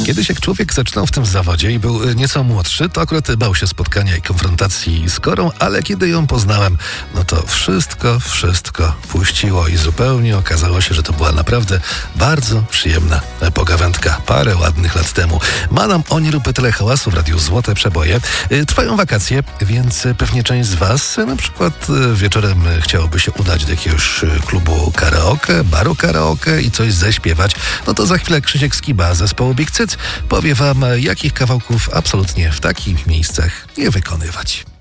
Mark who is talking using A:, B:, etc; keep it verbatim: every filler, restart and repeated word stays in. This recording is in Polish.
A: Kiedyś jak człowiek zaczynał w tym zawodzie i był nieco młodszy, to akurat bał się spotkania i konfrontacji z Korą, ale kiedy ją poznałem, no to wszystko, wszystko puściło i zupełnie okazało się, że to była naprawdę bardzo przyjemna pogawędka parę ładnych lat temu. Ma nam oni rupę tyle hałasu w Radiu Złote Przeboje. Trwają wakacje, więc pewnie część z was na przykład wieczorem chciałoby się udać do jakiegoś klubu karaoke, baru karaoke i coś zaśpiewać. No to za chwilę Krzysiek Skiba z zespołu Big Cyc powie wam, jakich kawałków absolutnie w takich miejscach nie wykonywać.